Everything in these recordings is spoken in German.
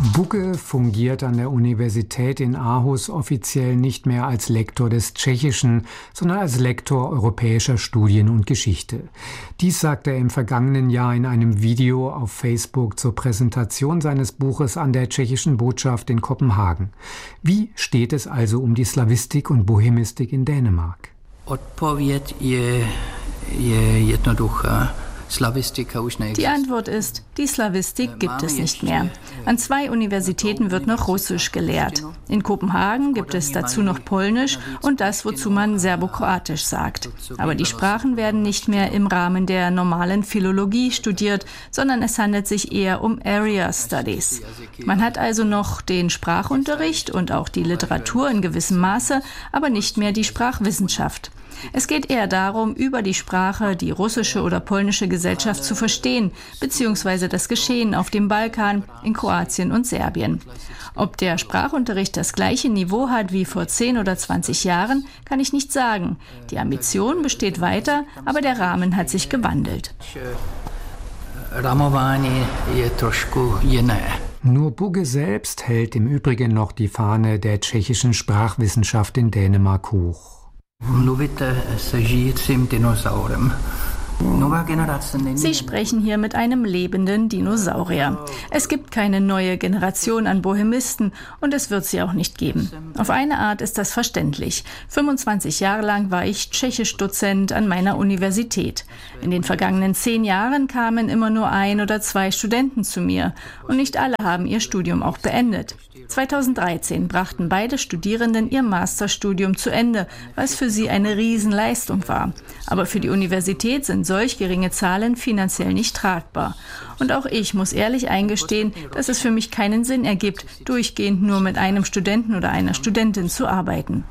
Bugge fungiert an der Universität in Aarhus offiziell nicht mehr als Lektor des Tschechischen, sondern als Lektor europäischer Studien und Geschichte. Dies sagte er im vergangenen Jahr in einem Video auf Facebook zur Präsentation seines Buches an der tschechischen Botschaft in Kopenhagen. Wie steht es also um die Slavistik und Bohemistik in Dänemark? Odpověď je jednoduchá. Die Antwort ist, die Slawistik gibt es nicht mehr. An 2 Universitäten wird noch Russisch gelehrt. In Kopenhagen gibt es dazu noch Polnisch und das, wozu man Serbokroatisch sagt. Aber die Sprachen werden nicht mehr im Rahmen der normalen Philologie studiert, sondern es handelt sich eher um Area Studies. Man hat also noch den Sprachunterricht und auch die Literatur in gewissem Maße, aber nicht mehr die Sprachwissenschaft. Es geht eher darum, über die Sprache die russische oder polnische Gesellschaft zu verstehen, beziehungsweise das Geschehen auf dem Balkan, in Kroatien und Serbien. Ob der Sprachunterricht das gleiche Niveau hat wie vor 10 oder 20 Jahren, kann ich nicht sagen. Die Ambition besteht weiter, aber der Rahmen hat sich gewandelt. Nur Bugge selbst hält im Übrigen noch die Fahne der tschechischen Sprachwissenschaft in Dänemark hoch. Sie sprechen hier mit einem lebenden Dinosaurier. Es gibt keine neue Generation an Bohemisten und es wird sie auch nicht geben. Auf eine Art ist das verständlich. 25 Jahre lang war ich Tschechisch-Dozent an meiner Universität. In den vergangenen 10 Jahren kamen immer nur 1 oder 2 Studenten zu mir und nicht alle haben ihr Studium auch beendet. 2013 brachten beide Studierenden ihr Masterstudium zu Ende, was für sie eine Riesenleistung war. Aber für die Universität sind solch geringe Zahlen finanziell nicht tragbar. Und auch ich muss ehrlich eingestehen, dass es für mich keinen Sinn ergibt, durchgehend nur mit einem Studenten oder einer Studentin zu arbeiten.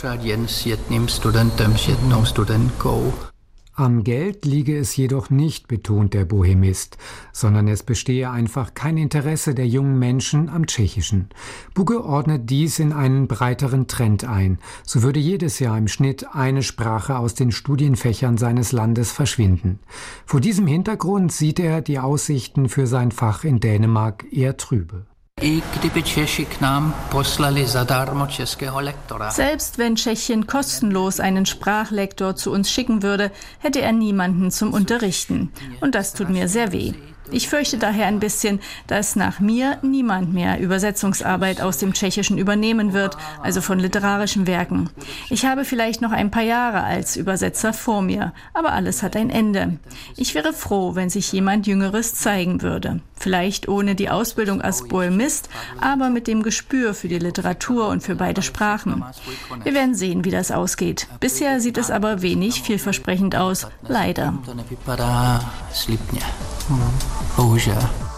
Am Geld liege es jedoch nicht, betont der Bohemist, sondern es bestehe einfach kein Interesse der jungen Menschen am Tschechischen. Bugge ordnet dies in einen breiteren Trend ein. So würde jedes Jahr im Schnitt eine Sprache aus den Studienfächern seines Landes verschwinden. Vor diesem Hintergrund sieht er die Aussichten für sein Fach in Dänemark eher trübe. Selbst wenn Tschechien kostenlos einen Sprachlektor zu uns schicken würde, hätte er niemanden zum Unterrichten. Und das tut mir sehr weh. Ich fürchte daher ein bisschen, dass nach mir niemand mehr Übersetzungsarbeit aus dem Tschechischen übernehmen wird, also von literarischen Werken. Ich habe vielleicht noch ein paar Jahre als Übersetzer vor mir, aber alles hat ein Ende. Ich wäre froh, wenn sich jemand Jüngeres zeigen würde. Vielleicht ohne die Ausbildung als Bohemist, aber mit dem Gespür für die Literatur und für beide Sprachen. Wir werden sehen, wie das ausgeht. Bisher sieht es aber wenig vielversprechend aus, leider. Bohužel.